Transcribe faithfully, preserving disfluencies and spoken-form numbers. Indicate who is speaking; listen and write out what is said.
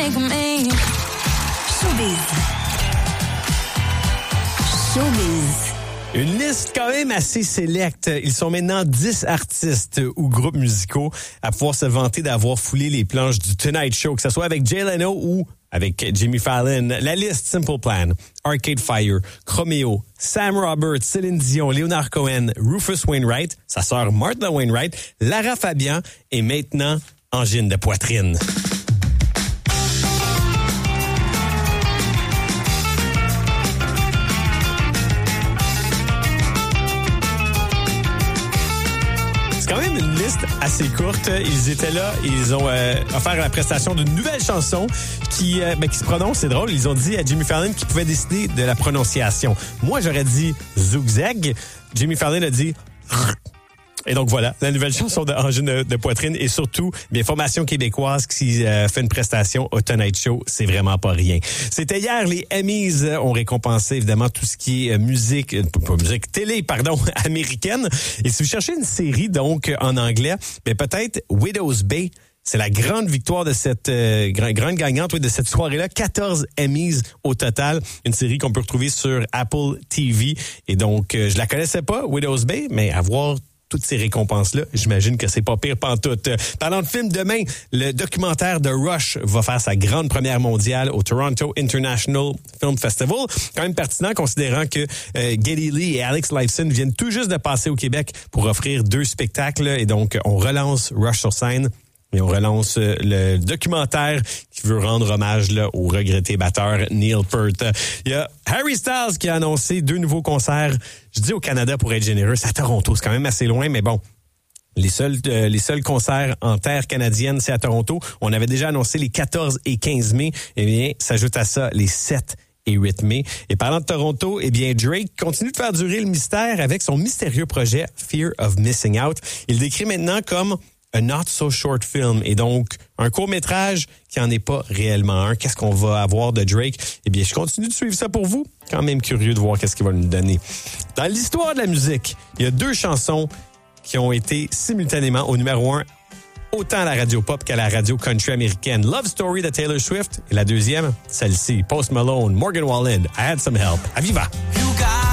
Speaker 1: make me. Showbiz. Showbiz.
Speaker 2: Une liste quand même assez sélecte. Ils sont maintenant dix artistes ou groupes musicaux à pouvoir se vanter d'avoir foulé les planches du Tonight Show, que ce soit avec Jay Leno ou avec Jimmy Fallon. La liste: Simple Plan, Arcade Fire, Chromeo, Sam Roberts, Céline Dion, Leonard Cohen, Rufus Wainwright, sa sœur Martha Wainwright, Lara Fabian et maintenant Angine de poitrine. C'est quand même une liste assez courte. Ils étaient là, ils ont euh, offert la prestation d'une nouvelle chanson qui, euh, ben, qui se prononce, c'est drôle. Ils ont dit à Jimmy Fallon qu'il pouvait décider de la prononciation. Moi, j'aurais dit Zugzag. Jimmy Fallon a dit... Et donc voilà, la nouvelle chanson d'Angine de, de poitrine et surtout, bien, formation québécoise qui euh, fait une prestation au Tonight Show, c'est vraiment pas rien. C'était hier, les Emmys ont récompensé évidemment tout ce qui est musique, euh, pas musique, télé, pardon, américaine. Et si vous cherchez une série donc en anglais, bien peut-être Widow's Bay. C'est la grande victoire de cette euh, grande gagnante oui, de cette soirée-là. quatorze Emmys au total. Une série qu'on peut retrouver sur Apple T V. Et donc, euh, je la connaissais pas, Widow's Bay, mais à voir toutes ces récompenses-là, j'imagine que c'est pas pire pantoute. Parlant de film, demain, le documentaire de Rush va faire sa grande première mondiale au Toronto International Film Festival. Quand même pertinent, considérant que euh, Geddy Lee et Alex Lifeson viennent tout juste de passer au Québec pour offrir deux spectacles. Et donc, on relance Rush sur scène. Et on relance le documentaire qui veut rendre hommage là, au regretté batteur Neil Peart. Il y a Harry Styles qui a annoncé deux nouveaux concerts. Je dis au Canada pour être généreux, c'est à Toronto, c'est quand même assez loin, mais bon. Les seuls euh, les seuls concerts en terre canadienne, c'est à Toronto. On avait déjà annoncé les quatorze et quinze mai. Eh bien, s'ajoute à ça les sept et huit mai. Et parlant de Toronto, eh bien, Drake continue de faire durer le mystère avec son mystérieux projet Fear of Missing Out. Il décrit maintenant comme a not so short film, et donc un court-métrage qui en est pas réellement un. Qu'est-ce qu'on va avoir de Drake? Eh bien, je continue de suivre ça pour vous. Quand même curieux de voir qu'est-ce qu'il va nous donner. Dans l'histoire de la musique, il y a deux chansons qui ont été simultanément au numéro un, autant à la radio pop qu'à la radio country américaine. Love Story de Taylor Swift et la deuxième, celle-ci, Post Malone, Morgan Wallen, I Had Some Help. À Viva!